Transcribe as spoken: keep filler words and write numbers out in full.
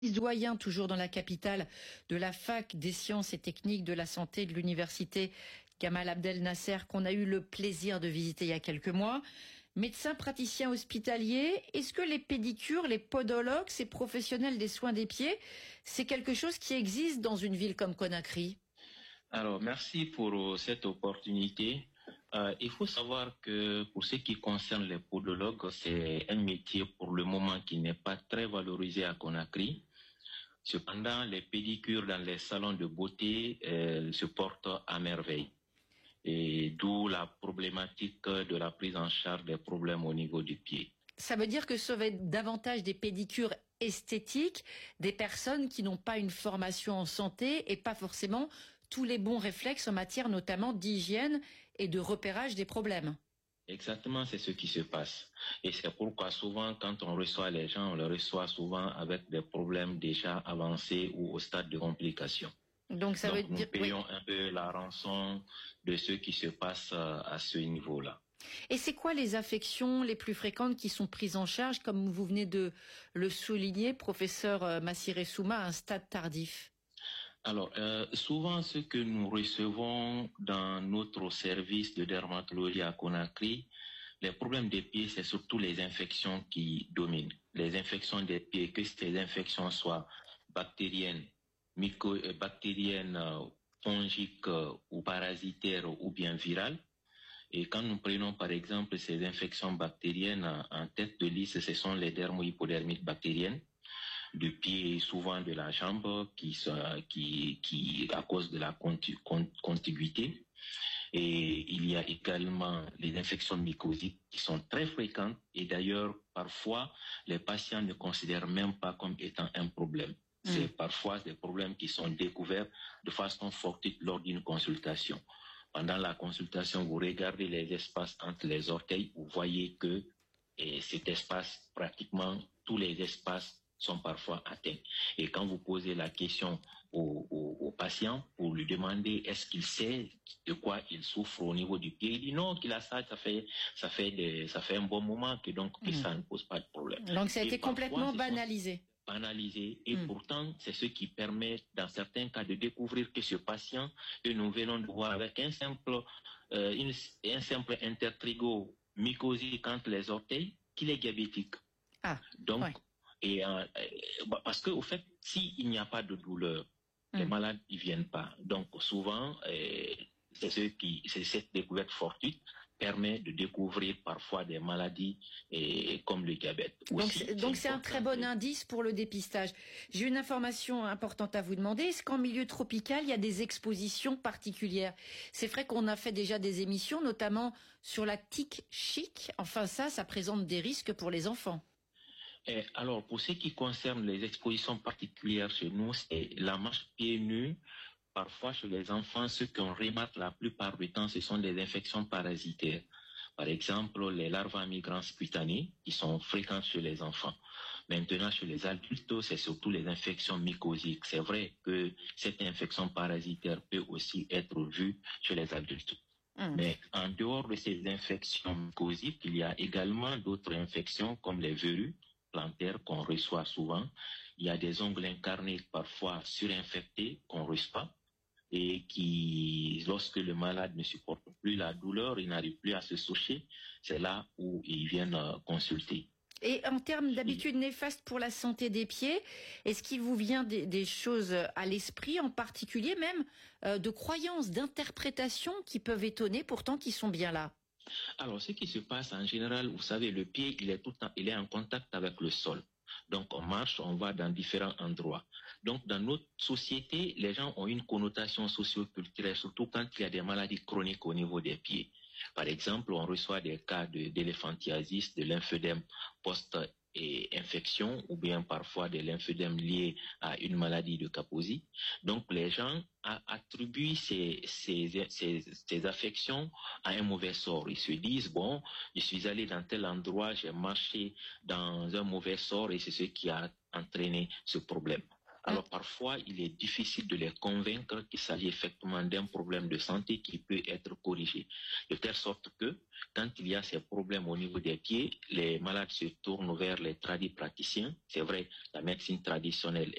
Doyen, toujours dans la capitale, de la fac des sciences et techniques de la santé de l'université Gamal Abdel Nasser, qu'on a eu le plaisir de visiter il y a quelques mois. Médecin praticien hospitalier, est-ce que les pédicures, les podologues, ces professionnels des soins des pieds, c'est quelque chose qui existe dans une ville comme Conakry? Alors, merci pour cette opportunité. Euh, il faut savoir que pour ce qui concerne les podologues, c'est un métier pour le moment qui n'est pas très valorisé à Conakry. Cependant, les pédicures dans les salons de beauté euh, se portent à merveille. Et d'où la problématique de la prise en charge des problèmes au niveau du pied. Ça veut dire que ça va être davantage des pédicures esthétiques, des personnes qui n'ont pas une formation en santé et pas forcément tous les bons réflexes en matière notamment d'hygiène et de repérage des problèmes. Exactement, c'est ce qui se passe. Et c'est pourquoi souvent, quand on reçoit les gens, on les reçoit souvent avec des problèmes déjà avancés ou au stade de complication. Donc ça Donc, veut nous dire payons oui. un peu la rançon de ce qui se passe à ce niveau-là. Et c'est quoi les affections les plus fréquentes qui sont prises en charge, comme vous venez de le souligner, professeur Massiré Souma, à un stade tardif? Alors, euh, souvent, ce que nous recevons dans notre service de dermatologie à Conakry, les problèmes des pieds, c'est surtout les infections qui dominent. Les infections des pieds, que ces infections soient bactériennes, micro, euh, bactériennes, euh, fongiques euh, ou parasitaires ou bien virales. Et quand nous prenons par exemple ces infections bactériennes en, en tête de liste, ce sont les dermohypodermites bactériennes du pied et souvent de la jambe qui, qui, qui à cause de la contiguïté. Et il y a également les infections mycosiques qui sont très fréquentes et d'ailleurs parfois les patients ne considèrent même pas comme étant un problème. Mmh. C'est parfois des problèmes qui sont découverts de façon fortuite lors d'une consultation. Pendant la consultation, vous regardez les espaces entre les orteils, vous voyez que et cet espace, pratiquement tous les espaces sont parfois atteints. Et quand vous posez la question au, au, au patient pour lui demander est-ce qu'il sait de quoi il souffre au niveau du pied, il dit non, qu'il a ça, ça fait, ça fait, de, ça fait un bon moment que donc que mmh. ça ne pose pas de problème. Donc ça a et été parfois, complètement banalisé. Banalisé et mmh. pourtant c'est ce qui permet dans certains cas de découvrir que ce patient que nous venons de voir avec un simple, euh, une, un simple intertrigo mycosique entre les orteils, qu'il est diabétique. Ah, donc ouais. Et euh, parce que au fait, s'il n'y a pas de douleur, mmh. les malades ils viennent pas. Donc souvent, euh, c'est ce qui, c'est cette découverte fortuite permet de découvrir parfois des maladies et, comme le diabète. Donc Aussi, c'est, donc c'est un très bon indice pour le dépistage. J'ai une information importante à vous demander. Est-ce qu'en milieu tropical, il y a des expositions particulières? C'est vrai qu'on a fait déjà des émissions, notamment sur la tique chic. Enfin ça, ça présente des risques pour les enfants. Et alors, pour ce qui concerne les expositions particulières chez nous, c'est la marche pieds nus. Parfois, chez les enfants, ce qu'on remarque la plupart du temps, ce sont des infections parasitaires. Par exemple, les larves migrants cutanées, qui sont fréquentes chez les enfants. Maintenant, chez les adultes, c'est surtout les infections mycosiques. C'est vrai que cette infection parasitaire peut aussi être vue chez les adultes. Mmh. Mais en dehors de ces infections mycosiques, il y a également d'autres infections comme les verrues plantaires qu'on reçoit souvent. Il y a des ongles incarnés parfois surinfectés qu'on reçoit et qui, lorsque le malade ne supporte plus la douleur, il n'arrive plus à se soucher, c'est là où ils viennent consulter. Et en termes d'habitudes néfastes pour la santé des pieds, est-ce qu'il vous vient des, des choses à l'esprit, en particulier même euh, de croyances, d'interprétations qui peuvent étonner, pourtant qui sont bien là? Alors, ce qui se passe en général, vous savez, le pied, il est tout le temps, il est en contact avec le sol. Donc, on marche, on va dans différents endroits. Donc, dans notre société, les gens ont une connotation socio-culturelle, surtout quand il y a des maladies chroniques au niveau des pieds. Par exemple, on reçoit des cas de, d'éléphantiasis, de lymphœdème post et infection ou bien parfois des lymphédèmes liés à une maladie de Kaposi. Donc les gens a, attribuent ces, ces, ces, ces affections à un mauvais sort. Ils se disent, bon, je suis allé dans tel endroit, j'ai marché dans un mauvais sort et c'est ce qui a entraîné ce problème. Alors parfois, il est difficile de les convaincre qu'il s'agit effectivement d'un problème de santé qui peut être corrigé. De telle sorte que quand il y a ces problèmes au niveau des pieds, les malades se tournent vers les tradipraticiens. C'est vrai, la médecine traditionnelle